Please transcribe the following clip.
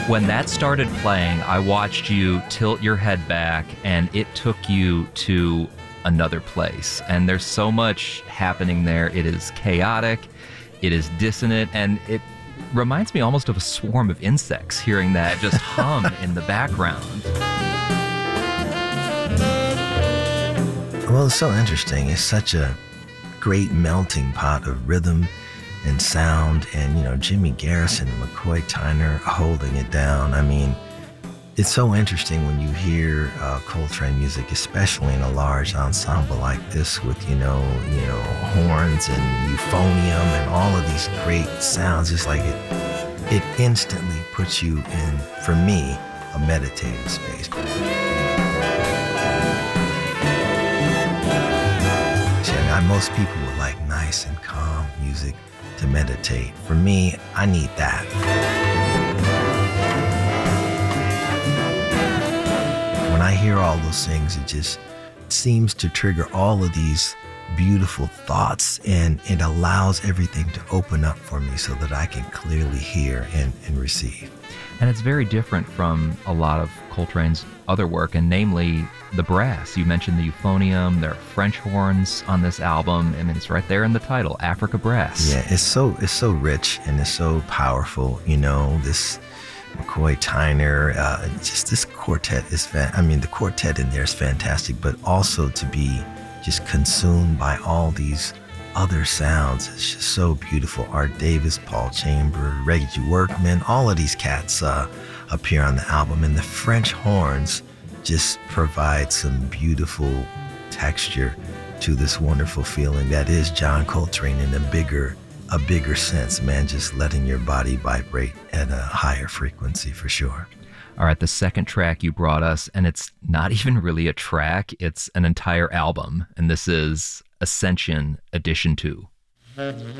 When that started playing, I watched you tilt your head back, and it took you to another place. And there's so much happening there. It is chaotic, it is dissonant, and it reminds me almost of a swarm of insects hearing that just hum in the background. Well, it's so interesting. It's such a great melting pot of rhythm and sound, and Jimmy Garrison and McCoy Tyner holding it down. I mean, it's so interesting when you hear Coltrane music, especially in a large ensemble like this with horns and euphonium and all of these great sounds. It's like it instantly puts you in, for me, a meditative space. Most people would like nice and calm music to meditate. For me, I need that. When I hear all those things, it just seems to trigger all of these beautiful thoughts, and it allows everything to open up for me so that I can clearly hear and receive. And it's very different from a lot of Coltrane's other work, and namely the brass. You mentioned the euphonium. There are French horns on this album. I mean, it's right there in the title, Africa Brass. Yeah, it's so rich and it's so powerful. This McCoy Tyner, just this quartet is the quartet in there is fantastic, but also to be just consumed by all these other sounds. It's just so beautiful. Art Davis, Paul Chamber, Reggie Workman, all of these cats appear on the album, and the French horns just provide some beautiful texture to this wonderful feeling that is John Coltrane in a bigger sense, man, just letting your body vibrate at a higher frequency for sure. All right, the second track you brought us, and it's not even really a track, it's an entire album, and this is Ascension Edition 2.